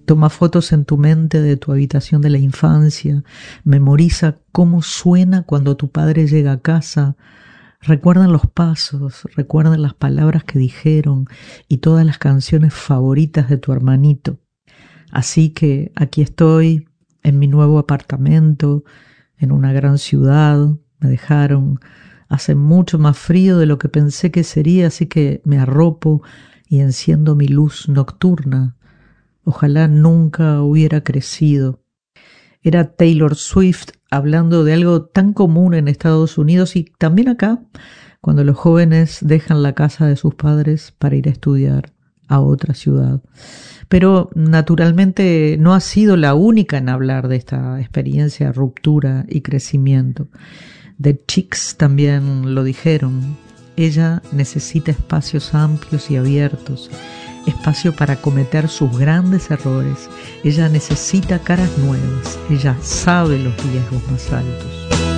Toma fotos en tu mente de tu habitación de la infancia. Memoriza cómo suena cuando tu padre llega a casa. Recuerdan los pasos, recuerdan las palabras que dijeron y todas las canciones favoritas de tu hermanito. Así que aquí estoy, en mi nuevo apartamento, en una gran ciudad. Me dejaron. Hace mucho más frío de lo que pensé que sería, así que me arropo y enciendo mi luz nocturna. Ojalá nunca hubiera crecido. Era Taylor Swift hablando de algo tan común en Estados Unidos y también acá, cuando los jóvenes dejan la casa de sus padres para ir a estudiar a otra ciudad. Pero naturalmente no ha sido la única en hablar de esta experiencia de ruptura y crecimiento. The Chicks también lo dijeron. Ella necesita espacios amplios y abiertos, espacio para cometer sus grandes errores. Ella necesita caras nuevas. Ella sabe los riesgos más altos.